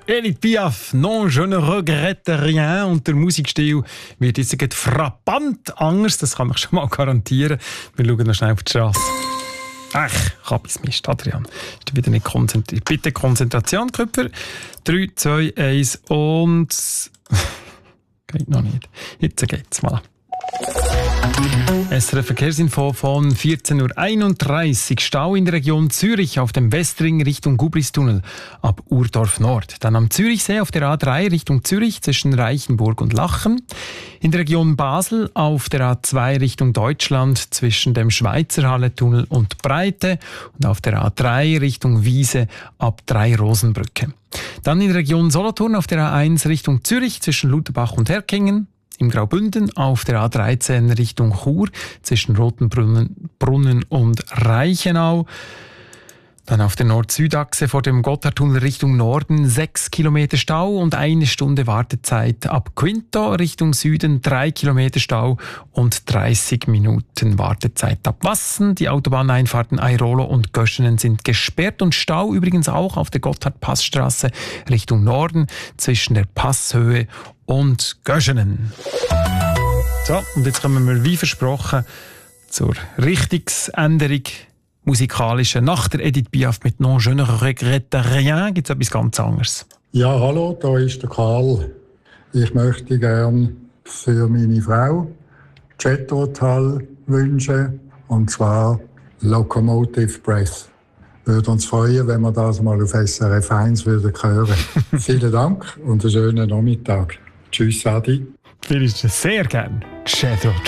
Edith Piaf, «Non, je ne regrette rien». Und der Musikstil wird jetzt gerade frappant anders, das kann ich schon mal garantieren. Wir schauen noch schnell auf die Straße. Ach, Kabismist, Adrian. Ist wieder nicht konzentriert. Bitte Konzentration, Köpfer. 3, 2, 1 und... Geht noch nicht. Jetzt geht's mal. SRF Verkehrsinfo von 14.31 Uhr. Stau in der Region Zürich auf dem Westring Richtung Gubristunnel ab Urdorf Nord. Dann am Zürichsee auf der A3 Richtung Zürich zwischen Reichenburg und Lachen. In der Region Basel auf der A2 Richtung Deutschland zwischen dem Schweizerhalle-Tunnel und Breite. Und auf der A3 Richtung Wiese ab 3 Rosenbrücke. Dann in der Region Solothurn auf der A1 Richtung Zürich zwischen Lutherbach und Herkingen. Im Graubünden auf der A13 Richtung Chur zwischen Rotenbrunnen und Reichenau. Dann auf der Nord-Süd-Achse vor dem Gotthardtunnel Richtung Norden 6 Kilometer Stau und 1 Stunde Wartezeit ab Quinto Richtung Süden, 3 Kilometer Stau und 30 Minuten Wartezeit ab Wassen. Die Autobahneinfahrten Airolo und Göschenen sind gesperrt und Stau übrigens auch auf der Gotthard-Passstraße Richtung Norden zwischen der Passhöhe und Göschenen. So, und jetzt kommen wir wie versprochen zur Richtungsänderung. Musikalische. Nach der Edith Piaf mit «Non, je ne regrette rien» gibt es etwas ganz anderes. Ja, hallo, da ist der Karl. Ich möchte gerne für meine Frau Jethro Tull wünschen, und zwar «Locomotive Breath». Würde uns freuen, wenn wir das mal auf SRF 1 hören würden. Vielen Dank und einen schönen Nachmittag. Tschüss, Adi. Vielen sehr gern. Jethro